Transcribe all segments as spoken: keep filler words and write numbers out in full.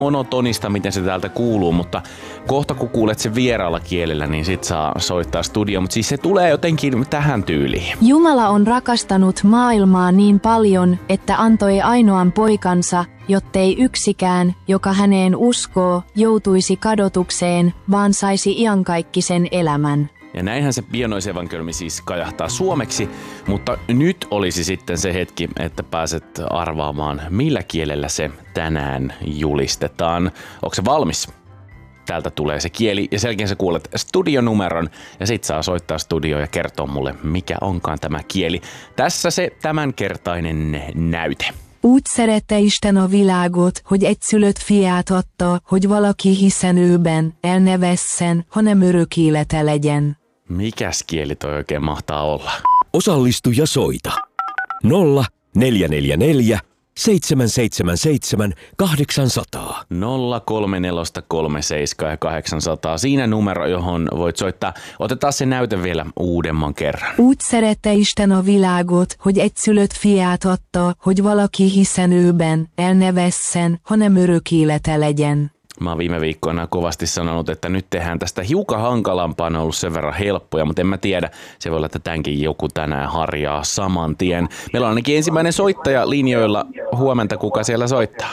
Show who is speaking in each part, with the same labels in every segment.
Speaker 1: monotonista, miten se täältä kuuluu, mutta kohta kun kuulet sen vieraalla kielellä, niin sit saa soittaa studio. Mutta siis se tulee jotenkin tähän tyyliin.
Speaker 2: Jumala on rakastanut maailmaa niin paljon, että antoi ainoan poikansa, jottei yksikään, joka häneen uskoo, joutuisi kadotukseen, vaan saisi iankaikkisen elämän.
Speaker 1: Ja näinhän se pienoisevankeliumi siis kajahtaa suomeksi, mutta nyt olisi sitten se hetki, että pääset arvaamaan, millä kielellä se tänään julistetaan. Onko se valmis? Täältä tulee se kieli ja selkeän sä kuulet studionumeron ja sit saa soittaa studioon ja kertoa mulle, mikä onkaan tämä kieli. Tässä se tämänkertainen näyte.
Speaker 2: Úgy szerette Isten a világot, hogy egyszülött fiát adta, hogy valaki hiszen őben, el ne vesszen, hanem örök élete legyen.
Speaker 1: Mikäs kieli toi oikein mahtaa olla?
Speaker 3: Osallistu ja soita. nolla neljä neljä neljä seitsemän seitsemän seitsemän kahdeksan nolla nolla.
Speaker 1: nolla kolme neljä kolme seitsemän kahdeksan nolla nolla. Siinä numero, johon voit soittaa. Otetaan se näyte vielä uudemman kerran.
Speaker 2: Úgy szerette Isten a világot, hogy egyszülött fiát adta, hogy valaki hiszen őben, el ne vesszen, hanem örök élete legyen.
Speaker 1: Mä oon viime viikkoina kovasti sanonut, että nyt tehdään tästä hiukan hankalampaa, on ollut sen verran helppoja, mutta en mä tiedä, se voi olla, että tämänkin joku tänään harjaa saman tien. Meillä on ainakin ensimmäinen soittaja linjoilla. Huomenta, kuka siellä soittaa?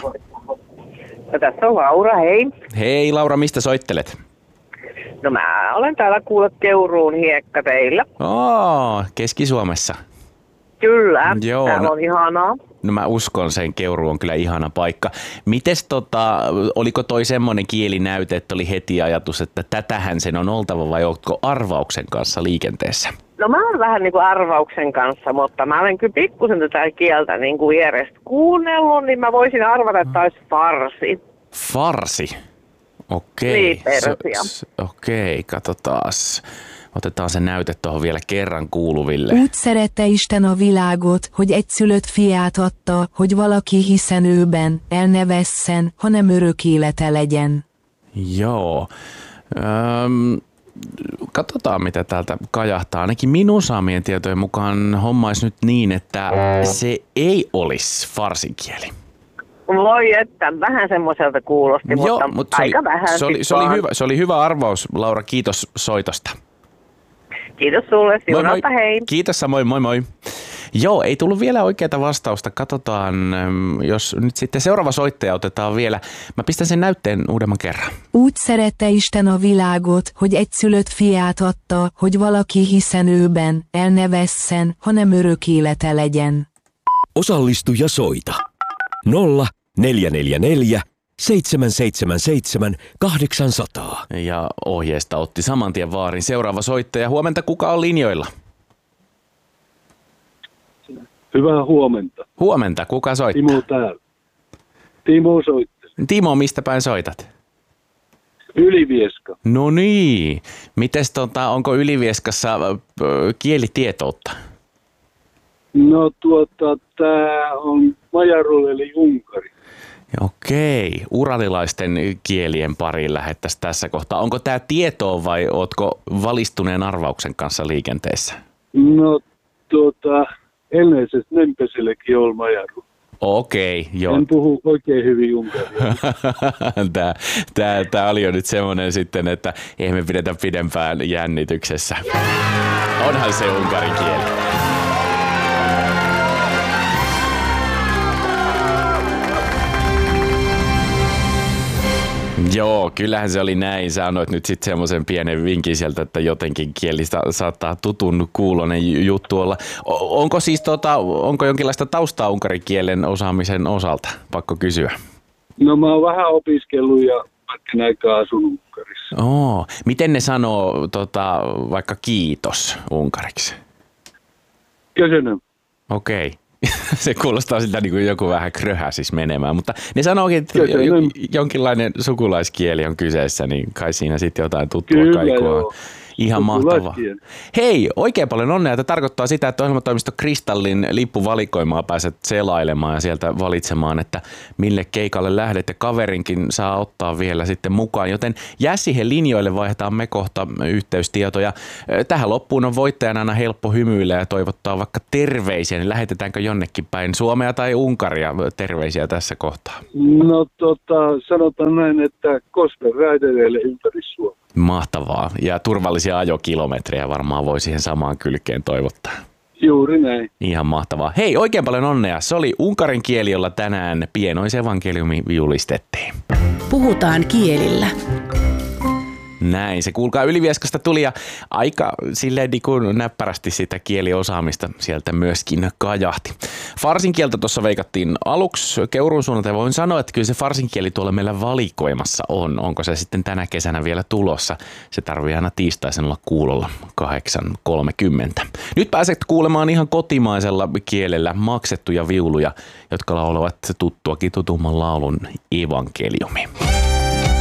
Speaker 4: No, tässä on Laura, hei.
Speaker 1: Hei Laura, mistä soittelet?
Speaker 4: No mä olen täällä kuullut Keuruun hiekkateillä.
Speaker 1: Oo, Keski-Suomessa.
Speaker 4: Kyllä,
Speaker 1: Joo,
Speaker 4: täällä
Speaker 1: no,
Speaker 4: on ihanaa.
Speaker 1: No mä uskon sen, Keuru on kyllä ihana paikka. Mites tota, oliko toi semmoinen kielinäyte, että oli heti ajatus, että tätähän sen on oltava vai oletko arvauksen kanssa liikenteessä?
Speaker 4: No mä oon vähän niin kuin arvauksen kanssa, mutta mä olen kyllä pikkusen tätä kieltä niin kuin vierestä kuunnellut, niin mä voisin arvata, että olisi farsi.
Speaker 1: Farsi? Okei.
Speaker 4: Niin, persia.
Speaker 1: S- Okei, katsotaas. Otetaan se näyte tuohon vielä kerran kuuluville.
Speaker 2: Úgy szerette Isten a világot, hogy egyszülött fiát adta, hogy valaki hiszen őben, el ne vesszen, hanem örök élete legyen.
Speaker 1: Joo. Öm, katsotaan, mitä täältä kajahtaa. Ainakin minun saamien tietojen mukaan hommais nyt niin, että se ei olisi farsikieli.
Speaker 4: Voi että, vähän semmoiselta kuulosti,
Speaker 1: Joo,
Speaker 4: mutta,
Speaker 1: mutta se
Speaker 4: aika
Speaker 1: oli,
Speaker 4: vähän.
Speaker 1: se oli, se, oli hyvä, se oli hyvä arvaus, Laura. Kiitos soitosta.
Speaker 4: Kiitos sulle, siunausta, hei.
Speaker 1: Kiitos samoin, moi moi. Joo, ei tullut vielä oikeaa vastausta. Katsotaan, jos nyt sitten seuraava soittaja otetaan vielä. Mä pistän sen näytteen uudemman kerran.
Speaker 2: Úgy szerette Isten a világot, hogy egyszülött fiát adta, hogy valaki hiszen őben, el ne vesszen, hanem örök élete legyen.
Speaker 3: Osallistu ja soita. nolla neljä neljä neljä seitsemän seitsemän seitsemän kahdeksan nolla nolla.
Speaker 1: Ja ohjeesta otti saman tien vaarin seuraava soittaja. Huomenta, kuka on linjoilla?
Speaker 5: Hyvää huomenta.
Speaker 1: Huomenta, kuka soittaa?
Speaker 5: Timo täällä. Timo soittaa.
Speaker 1: Timo, mistä päin soitat?
Speaker 5: Ylivieska.
Speaker 1: No niin. Mites tota, onko Ylivieskassa äh, kielitietoutta?
Speaker 5: No tuota, tää on Majarul eli Unkari.
Speaker 1: Okei, uralilaisten kielien pariin lähettäisiin tässä kohtaa. Onko tämä tietoa vai ootko valistuneen arvauksen kanssa liikenteessä?
Speaker 5: No tuota, ennäisesti Nempesillekin on Majarul.
Speaker 1: Okei, joo.
Speaker 5: En puhu oikein hyvin unkaria.
Speaker 1: Tämä, tämä, tämä oli jo nyt semmoinen sitten, että ei me pidetä pidempään jännityksessä. Onhan se unkarin kieli. Joo, kyllähän se oli näin. Sä annoit nyt sitten semmoisen pienen vinkin sieltä, että jotenkin kielistä saattaa tutun kuulonen juttu olla. O- onko siis tota, onko jonkinlaista taustaa unkarin kielen osaamisen osalta? Pakko kysyä.
Speaker 5: No mä oon vähän opiskellut ja hetken aikaa asunut Unkarissa.
Speaker 1: Oo, miten ne sanoo tota, vaikka kiitos unkariksi?
Speaker 5: Köszönöm.
Speaker 1: Okei. Se kuulostaa siltä niin kuin joku vähän kröhäsis menemään, mutta ne sanookin, että jonkinlainen sukulaiskieli on kyseessä, niin kai siinä sitten jotain tuttua
Speaker 5: Kyllä,
Speaker 1: kaikua.
Speaker 5: joo.
Speaker 1: Ihan mahtavaa. Hei, oikein paljon onnea. Tämä tarkoittaa sitä, että ohjelmatoimisto Kristallin lippuvalikoimaa pääset selailemaan ja sieltä valitsemaan, että mille keikalle lähdet. Ja kaverinkin saa ottaa vielä sitten mukaan. Joten jää siihen linjoille, vaihdetaan me kohta yhteystietoja. Tähän loppuun on voittajan aina helppo hymyillä ja toivottaa vaikka terveisiä. Niin lähetetäänkö jonnekin päin Suomea tai Unkaria terveisiä tässä kohtaa?
Speaker 5: No tota, sanotaan näin, että Kosken raidereille ympäri Suomea.
Speaker 1: Mahtavaa. Ja turvallisia ajokilometrejä varmaan voi siihen samaan kylkeen toivottaa.
Speaker 5: Juuri näin.
Speaker 1: Ihan mahtavaa. Hei, oikein paljon onnea. Se oli unkarin kieli, jolla tänään pienoisevankeliumi julistettiin.
Speaker 6: Puhutaan kielillä.
Speaker 1: Näin, se kuulkaa Ylivieskasta tuli ja aika silleen niin kuin näppärästi sitä kieliosaamista sieltä myöskin kajahti. Farsin kieltä tuossa veikattiin aluksi Keuruun suunnalta ja voin sanoa, että kyllä se farsin kieli tuolla meillä valikoimassa on. Onko se sitten tänä kesänä vielä tulossa? Se tarvii aina tiistaisin olla kuulolla kahdeksan kolmekymmentä. Nyt pääset kuulemaan ihan kotimaisella kielellä maksettuja viuluja, jotka laulavat tuttuakin tutumman laulun evankeliumi.